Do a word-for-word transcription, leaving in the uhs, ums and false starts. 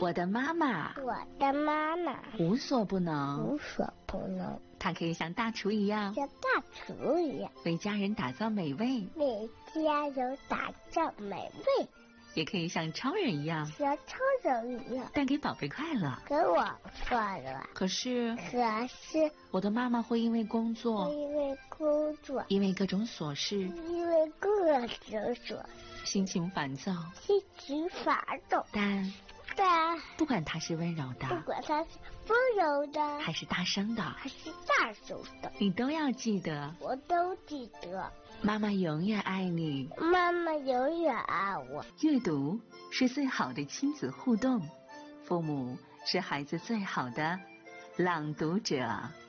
我的妈妈， 我的妈妈无所不能， 无所不能， 她可以像大厨一样， 像大厨一样， 为家人打造美味， 为家人打造美味， 也可以像超人一样， 像超人一样， 带给宝贝快乐。 给我快乐。 可是， 可是我的妈妈会因为工作， 因为工作， 因为各种琐事， 因为各种琐， 心情烦躁， 心情烦躁。 但但不管她是温柔的， 不管它是温柔的， 还是大声的， 还是大声的， 你都要记得， 我都记得。 妈妈永远爱你， 妈妈永远爱我。 阅读是最好的亲子互动，父母是孩子最好的朗读者。